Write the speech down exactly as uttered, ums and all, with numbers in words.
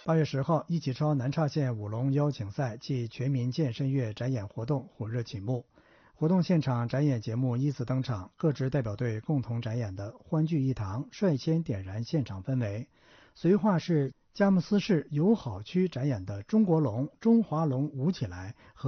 八月十号，一起超南岔县舞龙邀请赛暨全民健身月展演活动火热启幕。活动现场展演节目依次登场，各支代表队共同展演的欢聚一堂率先点燃现场氛围。绥化市佳木斯市友好区展演的中国龙、中华龙舞起来和